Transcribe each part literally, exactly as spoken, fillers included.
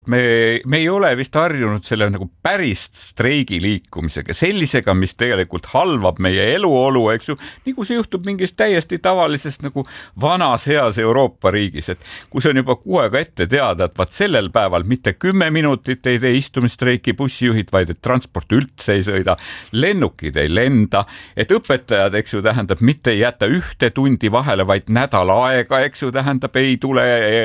Me, me ei ole vist harjunud selle nagu päris streigi liikumisega, sellisega, mis tegelikult halvab meie eluolu, eks ju, nagu see juhtub mingis täiesti tavalisest nagu vanas heas Euroopa riigis, et kus on juba kuu aega ette teada, et vaat sellel päeval mitte kümme minutit ei tee istumistreiki bussijuhid, vaid et transport üldse ei sõida, lennukid ei lenda, et õpetajad, eks ju, tähendab, mitte ei jäta ühte tundi vahele, vaid nädal aega, eks ju, tähendab, ei tule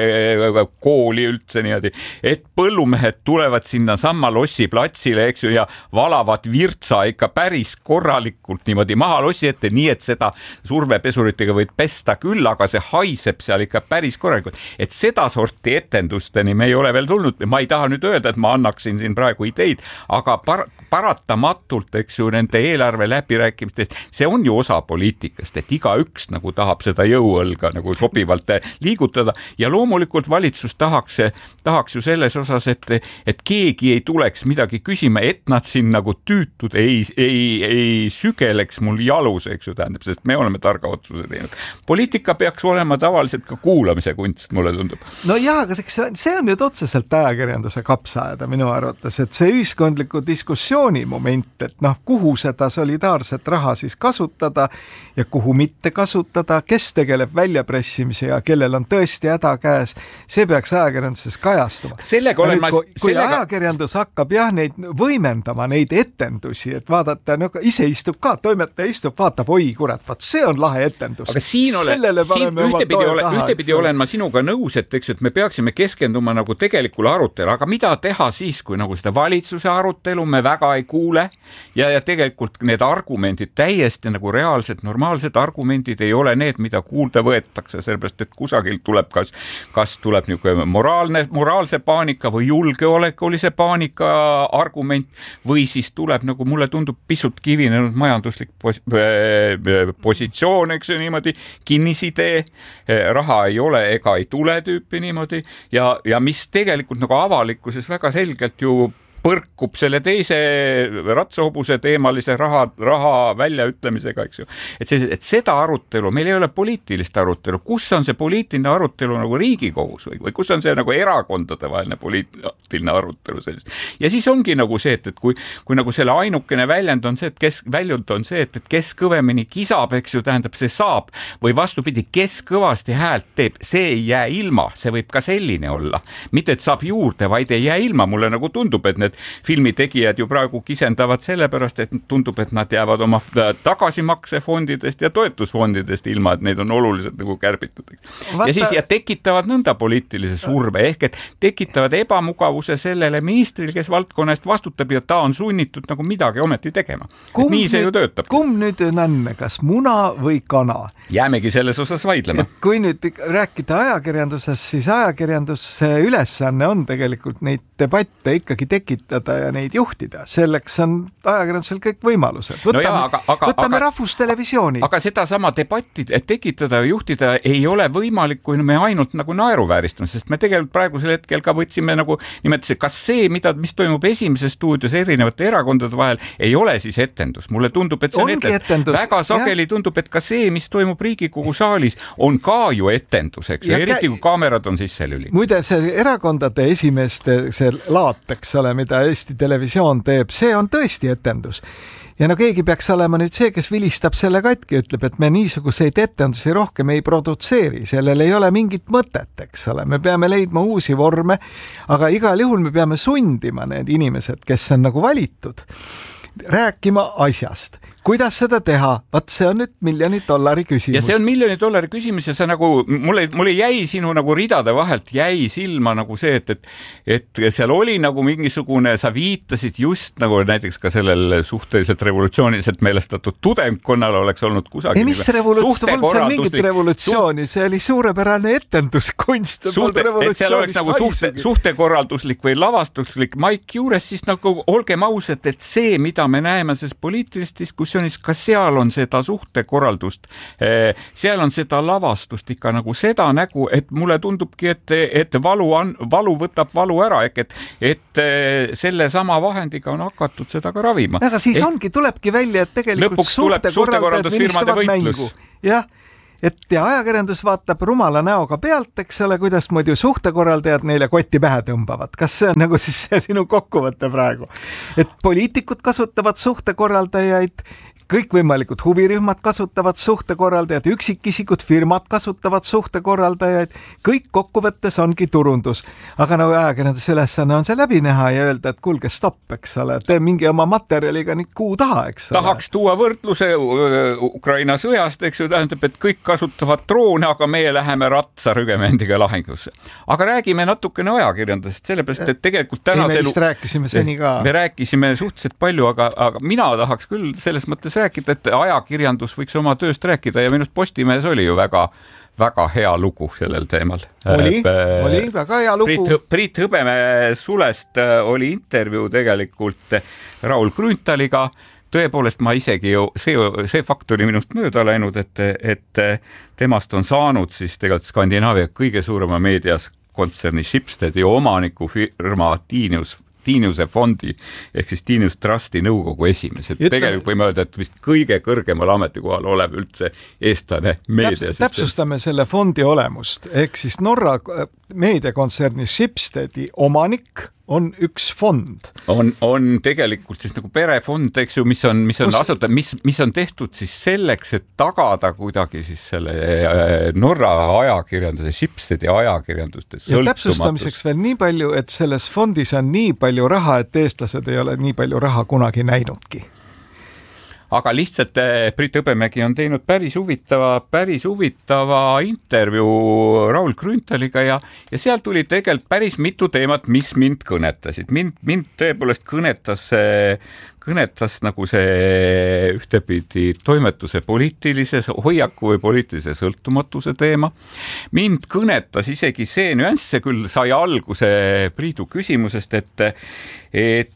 kooli üldse niimoodi, et põllumehed tulevad sinna samma lossi platsile, eks ju, ja valavad virtsa ikka päris korralikult niimoodi maha lossi ette, nii et seda survepesuritega võid pesta küll, aga see haiseb seal ikka päris korralikult. Et seda sorti etendusteni me ei ole veel tulnud. Ma ei taha nüüd öelda, et ma annaksin siin praegu ideid, aga par paratamatult, eks ju, nende eelarve läbirääkimistest, see on ju osa poliitikast, et iga üks nagu tahab seda jõuõlga nagu sobivalt liigutada ja loomulikult valitsus tahaks, tahaks ju selles osas, et, et keegi ei tuleks midagi küsima, et nad siin nagu tüütud ei, ei, ei sügeleks mul jalus, eks ju, tähendab, sest me oleme targa otsuse teinud. Poliitika peaks olema tavaliselt ka kuulamise kunst, mulle tundub. No jaa, aga see on nüüd otseselt ajakirjanduse kapsaaeda minu arvates, et see ühiskondliku diskussiooni moment, et noh, kuhu seda solidaarset raha siis kasutada ja kuhu mitte kasutada, kes tegeleb väljapressimise ja kellel on tõesti häda käes, see peaks ajakirjanduses kajastama. Olen ma, kui sellega... ajakirjandus hakkab jah neid võimendama, neid etendusi, et vaadata, no ise istub ka, toimetaja istub, vaatab, oi kurat, vaat see on lahe etendus. Aga siin, ole, siin ühtepidi, ole, taha, ühtepidi olen ma sinuga nõus, et, eks, et me peaksime keskenduma nagu tegelikule arutelu, aga mida teha siis, kui nagu seda valitsuse arutelu me väga ei kuule ja, ja tegelikult need argumendid täiesti nagu reaalsed, normaalsed argumendid ei ole need, mida kuulda võetakse, sellepärast, et kusagil tuleb kas, kas tuleb niisugune moraalne, moraalse paanika või julgeolekulise paanika argument või siis tuleb, nagu mulle tundub, pisut kivinenud majanduslik pos positsioon, eks ju, niimoodi, kinnisidee, raha ei ole ega ei tule tüüpi niimoodi ja, ja mis tegelikult nagu avalikkuses väga selgelt ju põrkub selle teise ratsahobuse teemalise raha, raha väljaütlemisega, eks ju. Et, see, et seda arutelu, meil ei ole poliitilist arutelu, kus on see poliitiline arutelu nagu Riigikogus või, või kus on see nagu erakondade vaheline poliitiline arutelu sellist. Ja siis ongi nagu see, et, et kui, kui nagu selle ainukene väljend on see, et kes, väljund on see, et, et kes kõvemini kisab, eks ju, tähendab, see saab või vastupidi, kes kõvasti häält teeb, see ei jää ilma, see võib ka selline olla. Mitte, et saab juurde, vaid ei jää ilma, mulle nagu tundub, et need filmitegijad ju praegu kisendavad sellepärast, et tundub, et nad jäävad oma tagasimaksefondidest ja toetusfondidest ilma, et neid on oluliselt nagu kärbitud. Vaata... Ja siis ja tekitavad nõnda poliitilise surve, ehk et tekitavad ebamugavuse sellele ministril, kes valdkonna eest vastutab ja ta on sunnitud nagu midagi ometi tegema. Kumb nii see ju töötab. Kumb nüüd on, kas muna või kana? Jäämegi selles osas vaidlema. Et kui nüüd rääkida ajakirjanduses, siis ajakirjanduse ülesanne on tegelikult neid debatte ikkagi tekitada ja neid juhtida. Selleks on ajakirjandusel kõik võimalused. Võtame, no jaa, aga, aga, võtame aga, rahvustelevisiooni. Aga seda sama debatti, et tekitada ja juhtida ei ole võimalik, kui me ainult nagu naeruvääristame, sest me tegelikult praegusel hetkel ka võtsime nagu nimetasid, kas see, mida, mis toimub esimeses stuudios erinevate erakondade vahel, ei ole siis etendus. Mulle tundub, et see on etendus. etendus. Väga sageli jah. Tundub, et ka see, mis toimub Riigikogu saalis, on ka ju etendus, eks ju, eriti kui kaamerad on sisse lüli. Muide, see erakondade esimeeste see laat, eks ole, mida Eesti Televisioon teeb, see on tõesti etendus. Ja no keegi peaks olema nüüd see, kes vilistab selle katki, ütleb, et me niisuguseid etendusi rohkem ei produtseeri, sellel ei ole mingit mõtet, eks ole. Me peame leidma uusi vorme, aga igal juhul me peame sundima need inimesed, kes on nagu valitud, rääkima asjast. Kuidas seda teha? Vaat see on nüüd miljoni dollari küsimus. Ja see on miljoni dollari küsimus ja see nagu, mulle, mulle jäi sinu nagu ridade vahelt jäi silma nagu see, et, et, et seal oli nagu mingisugune, sa viitasid just nagu näiteks ka sellel suhteliselt revolutsiooniliselt meelestatud tudengkonnal oleks olnud kusagil. Ei, mis revolutsioon, see on mingit revolutsiooni, see oli suurepärane etenduskunst. Suhte, et seal oleks nagu suhte, suhtekorralduslik või lavastuslik maik juures, siis nagu olgem ausad, et see, mida me näeme selles poliitilist diskussioon, ka seal on seda suhtekorraldust, seal on seda lavastust ikka nagu seda nägu, et mulle tundubki, et, et valu, on, valu võtab valu ära, et, et selle sama vahendiga on hakatud seda ka ravima. Aga siis eh, ongi, tulebki välja, et tegelikult suhtekorraldajad vilistavad mängu. Jah, et ja ajakirjandus vaatab rumala näoga pealt, eks ole, kuidas muidu suhtekorraldajad neile kotti pähe tõmbavad. Kas see on nagu siis see sinu kokkuvõte praegu? Et poliitikud kasutavad suhtekorraldajaid, kõikvõimalikud huvirühmad kasutavad suhtekorraldajad, üksikisikud, firmad kasutavad suhtekorraldajaid, kõik kokkuvõttes ongi turundus. Aga nagu ajakirjanduse ülesanne on see läbi näha ja öelda, et kuulge, stopp, eks ole, tee mingi oma materjaliga nüüd kuu taha, eks ole. Tahaks tuua võrdluse Ukraina sõjast, eks ju, tähendab, et kõik kasutavad droone, aga meie läheme ratsa rügemendiga lahingusse. Aga räägime natukene ajakirjandusest, sellepärast, et tegelikult tänasel... Ei, me vist rääkisime seni ka. Me rääkisime suhteliselt palju, aga, aga mina tahaks küll selles mõttes rääkida, et ajakirjandus võiks oma tööst rääkida ja minust Postimehes oli ju väga, väga hea lugu sellel teemal. Oli, äh, oli väga hea lugu. Priit, Priit Hõbemäe Sulest oli intervjuu tegelikult Raul Grünthaliga. Tõepoolest ma isegi ju, see, see fakt oli minust mööda läinud, et, et temast on saanud siis tegelikult Skandinaavia kõige suurema meedias kontserni Schibstedi omaniku firma Tiinius Tiiniuse fondi ehk siis Tiinius Trusti nõukogu esimees. Et tegelikult võime öelda, et vist kõige kõrgemal ametikohal olev üldse eestlane meedia. Täps, täpsustame selle fondi olemust. Ehk siis Norra meediakontserni Schibstedi omanik on üks fond. On, on tegelikult siis nagu perefond, eks ju, mis on, mis on asuta, mis, mis on tehtud siis selleks, et tagada kuidagi siis selle Norra ajakirjanduse, Schibstedi ajakirjanduste sõltumatus. Ja täpsustamiseks veel nii palju, et selles fondis on nii palju raha, et eestlased ei ole nii palju raha kunagi näinudki. Aga lihtsalt Priit Hõbemägi on teinud päris huvitava, päris huvitava intervjuu Raul Grünthaliga ja, ja seal tuli tegelikult päris mitu teemat, mis mind kõnetasid. Mind, mind tõepoolest kõnetas, kõnetas nagu see ühtepidi toimetuse poliitilise hoiaku või poliitilise sõltumatuse teema. Mind kõnetas isegi see nüanss, see küll sai alguse Priidu küsimusest, et, et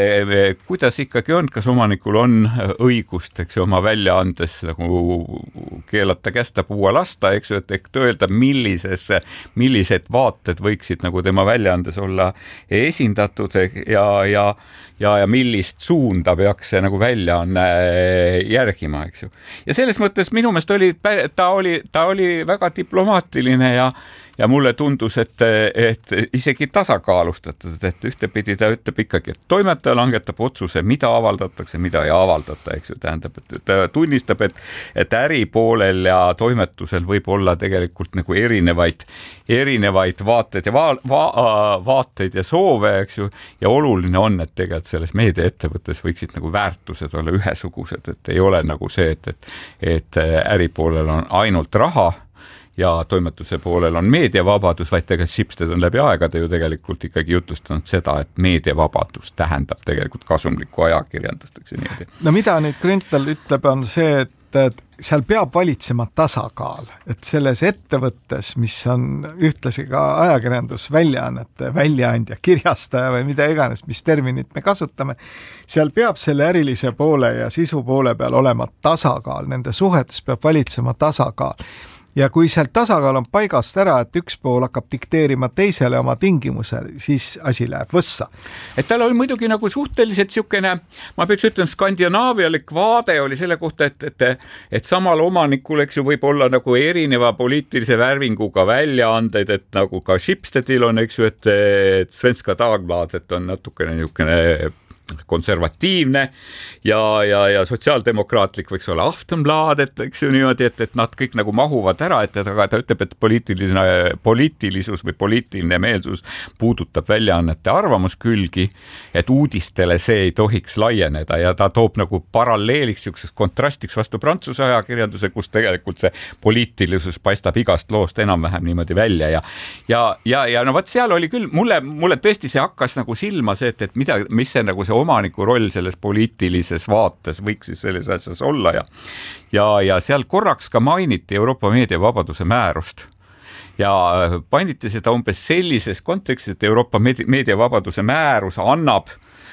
kuidas ikkagi on, kas omanikul on õigust, eks ju, oma väljaandes nagu keelata, kästa, puua, lasta, eks ju, et ehk öelda, millises, millised vaated võiksid nagu tema väljaandes olla esindatud ja, ja, ja, ja millist suunda peaks see nagu väljaanne järgima, eks ju. Ja selles mõttes minu meelest oli, ta oli, ta oli väga diplomaatiline ja Ja mulle tundus, et, et isegi tasakaalustatud, et ühtepidi ta ütleb ikkagi, et toimetaja langetab otsuse, mida avaldatakse, mida ei avaldata, eks ju, tähendab, et ta tunnistab, et, et äripoolel ja toimetusel võib olla tegelikult nagu erinevaid, erinevaid vaateid ja va, va, vaateid ja soove, eks ju, ja oluline on, et tegelikult selles meediaettevõttes võiksid nagu väärtused olla ühesugused, et ei ole nagu see, et, et, et äripoolel on ainult raha, ja toimetuse poolel on meediavabadus, vaid tegelikult Schibsted on läbi aegade ju tegelikult ikkagi jutustanud seda, et meediavabadus tähendab tegelikult kasumlikku ajakirjandusteks ja nii. No mida nüüd Grünthal ütleb, on see, et seal peab valitsema tasakaal, et selles ettevõttes, mis on ühtlasi ka ajakirjandus väljaannete väljaandja, kirjastaja või mida iganes, mis terminit me kasutame, seal peab selle ärilise poole ja sisu poole peal olema tasakaal, nende suhetes peab valitsema tasakaal. Ja kui seal tasakaal on paigast ära, et üks pool hakkab dikteerima teisele oma tingimusel, siis asi läheb võssa. Et tal oli muidugi nagu suhteliselt siukene, ma peaks ütlema, skandinaavialik vaade oli selle kohta, et, et, et samal omanikul, eks ju, võib olla nagu erineva poliitilise värvinguga väljaandeid, et nagu ka Schibstedil on, eks ju, et, et Svenska Dagblad, et on natukene niisugune konservatiivne ja, ja, ja sotsiaaldemokraatlik võiks olla Aftonblad, et eks ju niimoodi, et, et nad kõik nagu mahuvad ära, et aga ta ütleb, et poliitiline, poliitilisus või poliitiline meelsus puudutab väljaannete arvamuskülgi, et uudistele see ei tohiks laieneda ja ta toob nagu paralleeliks niisuguseks kontrastiks vastu Prantsuse ajakirjanduse, kus tegelikult see poliitilisus paistab igast loost enam-vähem niimoodi välja ja, ja, ja, ja no vot seal oli küll, mulle, mulle tõesti see hakkas nagu silma see, et, et mida, mis see nagu see omaniku roll selles poliitilises vaates võiks siis selles asjas olla ja, ja, ja seal korraks ka mainiti Euroopa meediavabaduse määrust ja mainiti seda umbes sellises kontekstis, et Euroopa meediavabaduse määrus annab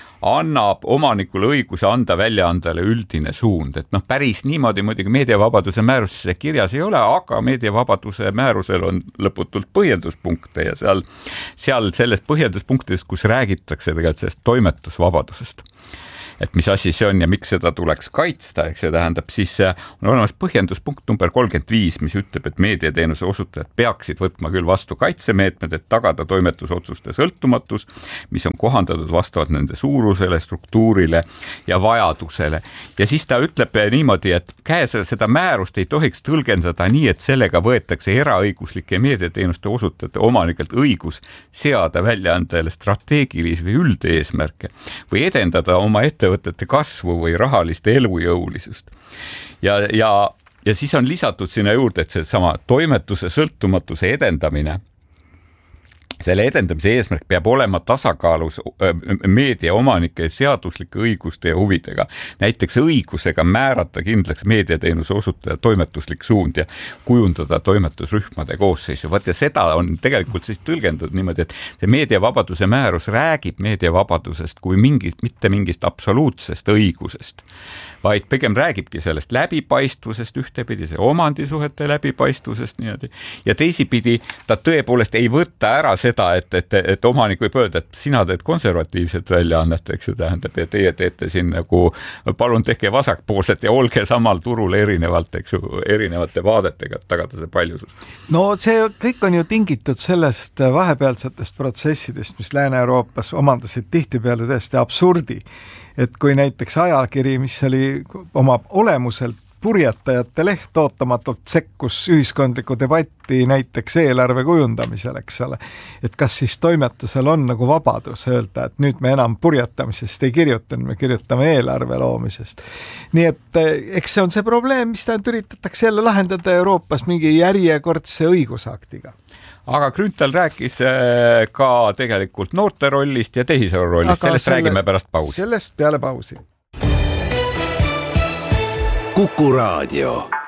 annab omanikule õiguse anda väljaandele üldine suund, et noh, päris niimoodi muidugi meediavabaduse määruses kirjas ei ole, aga meediavabaduse määrusel on lõputult põhjenduspunkte ja seal, seal selles põhjenduspunktidest, kus räägitakse tegelikult sellest toimetusvabadusest. et mis asi see on ja miks seda tuleks kaitsta, eks see tähendab, siis on olemas põhjenduspunkt number kolmkümmend viis, mis ütleb, et meediateenuse osutajad peaksid võtma küll vastu kaitsemeetmed, et tagada toimetusotsuste sõltumatus, mis on kohandatud vastavalt nende suurusele, struktuurile ja vajadusele. Ja siis ta ütleb niimoodi, et käes seda määrust ei tohiks tõlgendada nii, et sellega võetakse eraõiguslike meediateenuste osutajate omanikelt õigus seada väljaandajale strateegilisi või üldeesmärke või edendada oma ettevõtete kasvu või rahalist elujõulisust. Ja, ja, ja siis on lisatud sinna juurde, et see sama toimetuse sõltumatuse edendamine, selle edendamise eesmärk peab olema tasakaalus meedia omanike seaduslike õiguste ja huvidega. Näiteks õigusega määrata kindlaks meediateenuse osutaja toimetuslik suund ja kujundada toimetusrühmade koosseisu. Vaat ja seda on tegelikult siis tõlgendatud niimoodi, et see meediavabaduse määrus räägib meediavabadusest kui mingist, mitte mingist absoluutsest õigusest, vaid pigem räägibki sellest läbipaistvusest ühtepidi, see omandisuhete läbipaistvusest niimoodi. Ja teisipidi ta tõepoolest ei võtta ära seda, et, et, et omanik võib öelda, et sina teed konservatiivset väljaannet, eks ju tähendab, ja teie teete siin nagu, palun tehke vasakpoolset ja olge samal turul erinevalt, eks ju, erinevate vaadetega, et tagada see paljusus. No see kõik on ju tingitud sellest vahepealsetest protsessidest, mis Lääne-Euroopas omandasid tihtipeale täiesti absurdi. Et kui näiteks ajakiri, mis oli oma olemuselt purjetajate leht, ootamatult sekkus ühiskondliku debatti näiteks eelarve kujundamisel, eks ole. Et kas siis toimetusel on nagu vabadus öelda, et nüüd me enam purjetamisest ei kirjutanud, me kirjutame eelarve loomisest. Nii et eks see on see probleem, mis ta üritatakse jälle lahendada Euroopas mingi järjekordse õigusaktiga. Aga Grünthal rääkis ka tegelikult noorte rollist ja tehisaru rollist, aga sellest selle, räägime pärast pausi. Sellest peale pausi. Kuku Raadio.